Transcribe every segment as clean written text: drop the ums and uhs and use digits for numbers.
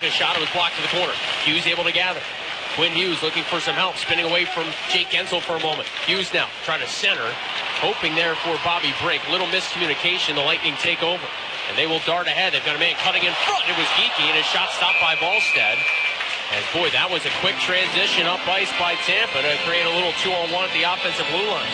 second shot. It was blocked to the corner. Hughes able to gather. Quinn Hughes looking for some help, spinning away from Jake Gensel for a moment. Hughes now trying to center, hoping there for Bobby Brink. Little miscommunication. The Lightning take over, and they will dart ahead. They've got a man cutting in front. It was Geeky, and his shot stopped by Volstead. And boy, that was a quick transition up ice by Tampa to create a little 2-on-1 at the offensive blue line.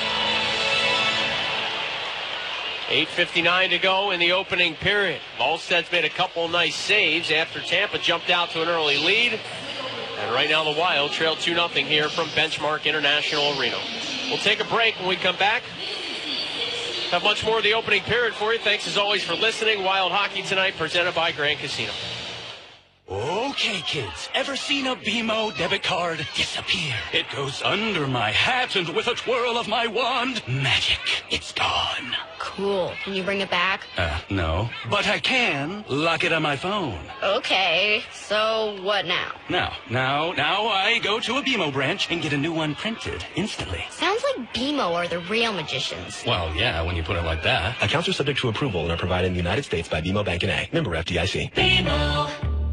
8:59 to go in the opening period. Volstead's made a couple nice saves after Tampa jumped out to an early lead. And right now the Wild trail 2-0 here from Benchmark International Arena. We'll take a break. When we come back, have much more of the opening period for you. Thanks as always for listening. Wild Hockey tonight presented by Grand Casino. Okay, kids, ever seen a BMO debit card disappear? It goes under my hat, and with a twirl of my wand, magic, it's gone. Cool. Can you bring it back? No. But I can lock it on my phone. Okay, so what now? Now I go to a BMO branch and get a new one printed instantly. Sounds like BMO are the real magicians. Well, yeah, when you put it like that. Accounts are subject to approval and are provided in the United States by BMO Bank N.A. Member FDIC. BMO.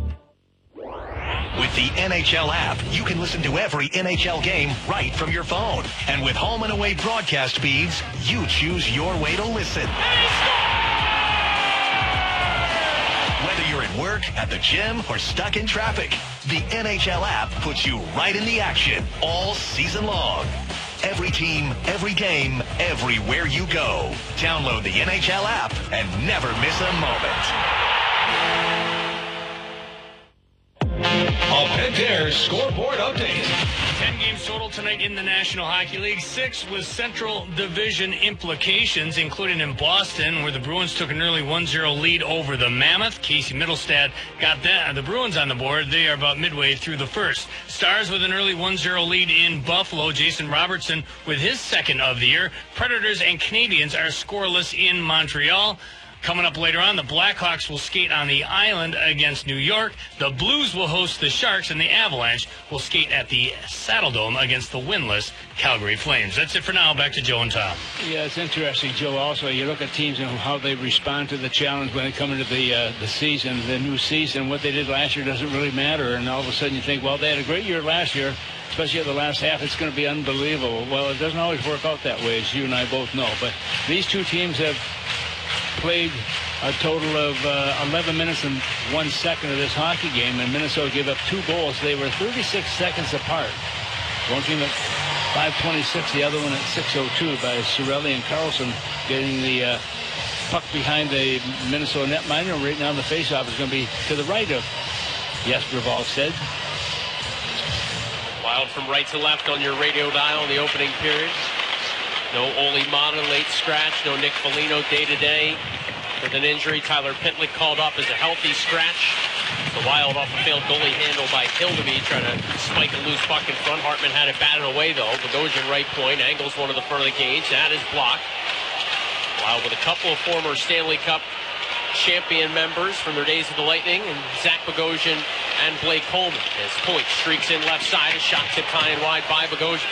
With the NHL app, you can listen to every NHL game right from your phone. And with home and away broadcast feeds, you choose your way to listen. Whether you're at work, at the gym, or stuck in traffic, the NHL app puts you right in the action all season long. Every team, every game, everywhere you go. Download the NHL app and never miss a moment. A Pentair scoreboard update. 10 games total tonight in the National Hockey League. 6 with Central Division implications, including in Boston, where the Bruins took an early 1-0 lead over the Mammoth. Casey Middlestad got the Bruins on the board. They are about midway through the first. Stars with an early 1-0 lead in Buffalo. Jason Robertson with his second of the year. Predators and Canadians are scoreless in Montreal. Coming up later on, the Blackhawks will skate on the island against New York. The Blues will host the Sharks, and the Avalanche will skate at the Saddledome against the winless Calgary Flames. That's it for now. Back to Joe and Tom. Yeah, it's interesting, Joe. Also, you look at teams and how they respond to the challenge when they come into the season, the new season. What they did last year doesn't really matter, and all of a sudden you think, well, they had a great year last year, especially at the last half. It's going to be unbelievable. Well, it doesn't always work out that way, as you and I both know. But these two teams have played a total of 11 minutes and 1 second of this hockey game, and Minnesota gave up 2 goals. They were 36 seconds apart. One team at 5:26, the other one at 6:02 by Cirelli and Carlson getting the puck behind the Minnesota netminder. Right now the faceoff is going to be to the right of Jesper Volstead. Wild from right to left on your radio dial in the opening period. No Oli Mata late scratch. No Nick Foligno day-to-day with an injury. Tyler Pitlick called up as a healthy scratch. The Wild off a failed goalie handle by Hildeby trying to spike a loose puck in front. Hartman had it batted away, though. Bogosian right point. Angles one to the front of the cage. That is blocked. Wild with a couple of former Stanley Cup champion members from their days at the Lightning, and Zach Bogosian and Blake Coleman. As Point streaks in left side. A shot tipped high and wide by Bogosian.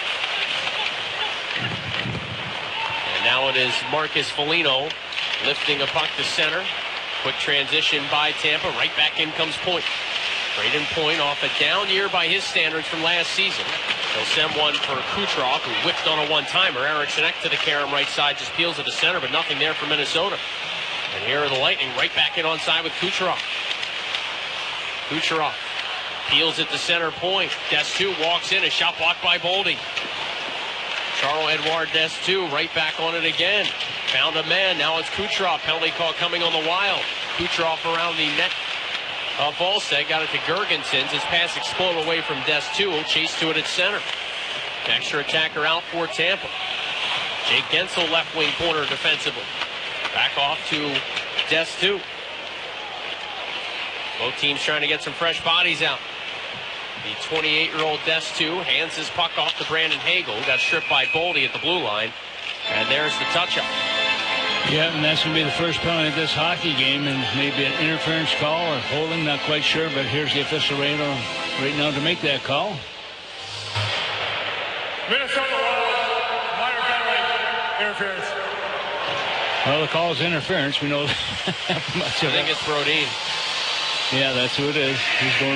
Now it is Marcus Foligno lifting a puck to center. Quick transition by Tampa. Right back in comes Point. Braden Point off a down year by his standards from last season. He'll send one for Kucherov, who whipped on a one-timer. Eriksson Ek to the carom right side, just peels it to center, but nothing there for Minnesota. And here are the Lightning right back in onside with Kucherov. Kucherov peels it to center Point. Destu walks in, a shot blocked by Boldy. Charles-Edouard Destu right back on it again. Found a man. Now it's Kucherov. Penalty call coming on the Wild. Kucherov around the net of Volstead. Got it to Girgensons. His pass exploded away from Destu. Chase to it at center. Extra attacker out for Tampa. Jake Gensel left wing corner defensively. Back off to Destu. Both teams trying to get some fresh bodies out. The 28-year-old Destu hands his puck off to Brandon Hagel, who got stripped by Boldy at the blue line. And there's the touch-up. Yeah, and that's going to be the first penalty of this hockey game, and maybe an interference call or holding, not quite sure, but here's the official right now to make that call. Minnesota Wild, minor penalty, interference. Well, the call is interference. We know much of I think it's Brodin. Yeah, that's who it is. He's going